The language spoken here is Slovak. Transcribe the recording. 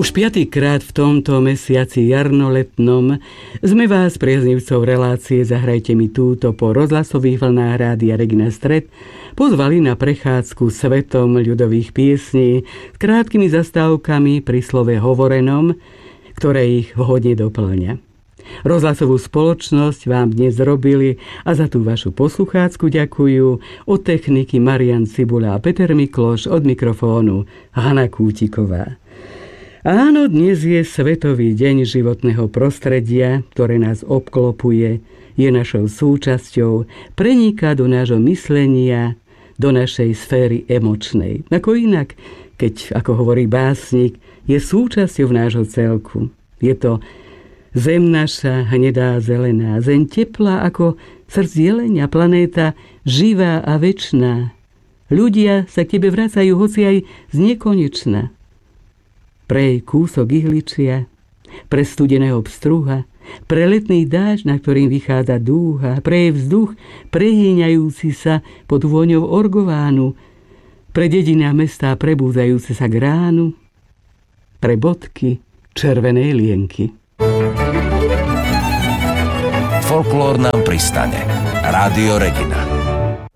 Už 5. v tomto mesiaci jarnoletnom sme vás, priaznivcov relácie Zahrajte mi túto po rozhlasových vlnách Rádia Regina Stred, pozvali na prechádzku svetom ľudových piesní s krátkými zastávkami pri slove hovorenom, ktoré ich vhodne doplňa. Rozhlasovú spoločnosť vám dnes robili a za tú vašu posluchácku ďakujú od techniky Marian Cibula a Peter Mikloš, od mikrofónu Hana Kútiková. Áno, dnes je Svetový deň životného prostredia, ktoré nás obklopuje, je našou súčasťou, preniká do nášho myslenia, do našej sféry emočnej. Ako inak, keď, ako hovorí básnik, je súčasťou nášho celku. Je to zem naša, hnedá zelená, zem teplá ako srdc jelenia, planéta živá a večná. Ľudia sa k tebe vracajú, hoci aj z nekonečna. Pre kúsok ihličia, pre studeného pstruha, pre letný dážď, na ktorým vychádza dúha, pre vzduch prehýňajúci sa pod vôňou orgovánu, pre dediná mestá prebúdzajúce sa k ránu, pre bodky červenej lienky. Folklór nám pristane. Rádio Regina.